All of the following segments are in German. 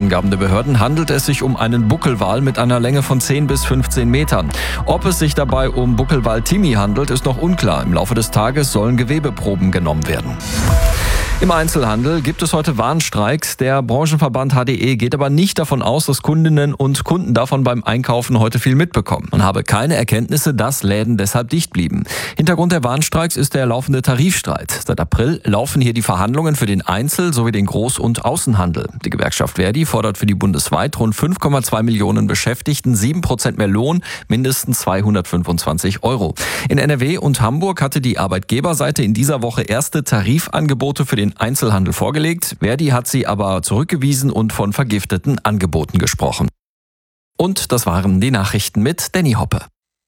Angaben der Behörden handelt es sich um einen Buckelwal mit einer Länge von 10 bis 15 Metern. Ob es sich dabei um Buckelwal Timmy handelt, ist noch unklar. Im Laufe des Tages sollen Gewebeproben genommen werden. Im Einzelhandel gibt es heute Warnstreiks. Der Branchenverband HDE geht aber nicht davon aus, dass Kundinnen und Kunden davon beim Einkaufen heute viel mitbekommen. Man habe keine Erkenntnisse, dass Läden deshalb dicht blieben. Hintergrund der Warnstreiks ist der laufende Tarifstreit. Seit April laufen hier die Verhandlungen für den Einzel- sowie den Groß- und Außenhandel. Die Gewerkschaft Verdi fordert für die bundesweit rund 5,2 Millionen Beschäftigten 7% mehr Lohn, mindestens 225 €. In NRW und Hamburg hatte die Arbeitgeberseite in dieser Woche erste Tarifangebote für den Einzelhandel vorgelegt. Verdi hat sie aber zurückgewiesen und von vergifteten Angeboten gesprochen. Und das waren die Nachrichten mit Danny Hoppe.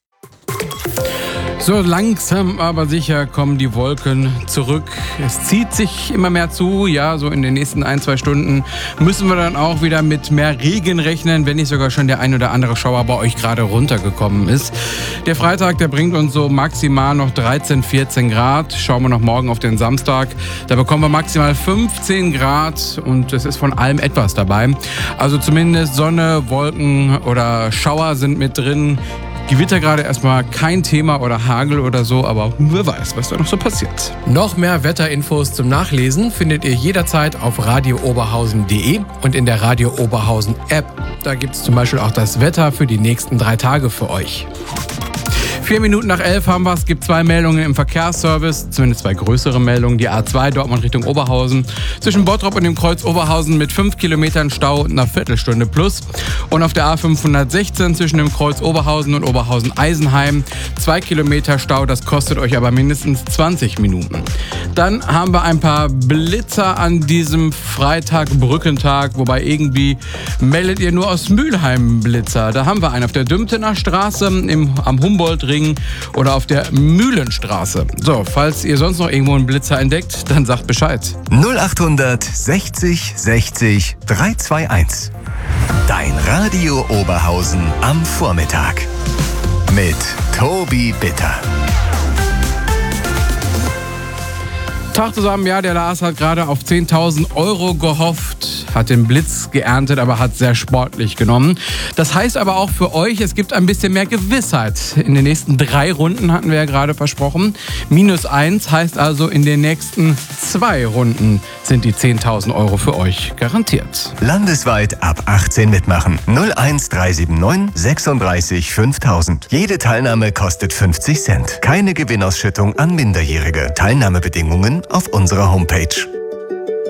So langsam aber sicher kommen die Wolken zurück. Es zieht sich immer mehr zu. Ja, so in den nächsten 1-2 Stunden müssen wir dann auch wieder mit mehr Regen rechnen, wenn nicht sogar schon der ein oder andere Schauer bei euch gerade runtergekommen ist. Der Freitag, der bringt uns so maximal noch 13, 14 Grad. Schauen wir noch morgen auf den Samstag. Da bekommen wir maximal 15 Grad und es ist von allem etwas dabei. Also zumindest Sonne, Wolken oder Schauer sind mit drin. Gewitter gerade erstmal kein Thema oder Hagel oder so, aber wer weiß, was da noch so passiert. Noch mehr Wetterinfos zum Nachlesen findet ihr jederzeit auf radiooberhausen.de und in der Radio Oberhausen App. Da gibt es zum Beispiel auch das Wetter für die nächsten 3 Tage für euch. 4 Minuten nach 11 haben wir es. Es gibt 2 Meldungen im Verkehrsservice, zumindest 2 größere Meldungen. Die A2 Dortmund Richtung Oberhausen. Zwischen Bottrop und dem Kreuz Oberhausen mit 5 Kilometern Stau und einer Viertelstunde plus. Und auf der A516 zwischen dem Kreuz Oberhausen und Oberhausen-Eisenheim 2 Kilometer Stau. Das kostet euch aber mindestens 20 Minuten. Dann haben wir ein paar Blitzer an diesem Freitag, Brückentag. Wobei irgendwie meldet ihr nur aus Mülheim Blitzer. Da haben wir einen auf der Dümtener Straße am Humboldt-Ring oder auf der Mühlenstraße. So, falls ihr sonst noch irgendwo einen Blitzer entdeckt, dann sagt Bescheid. 0800 60 60 321. Dein Radio Oberhausen am Vormittag. Mit Tobi Bitter. Tag zusammen, ja, der Lars hat gerade auf 10.000 € gehofft, hat den Blitz geerntet, aber hat sehr sportlich genommen. Das heißt aber auch für euch, es gibt ein bisschen mehr Gewissheit. In den nächsten 3 Runden hatten wir ja gerade versprochen. -1 heißt also, in den nächsten 2 Runden sind die 10.000 € für euch garantiert. Landesweit ab 18 mitmachen. 01379 36 5000. Jede Teilnahme kostet 50 Cent. Keine Gewinnausschüttung an Minderjährige. Teilnahmebedingungen auf unserer Homepage.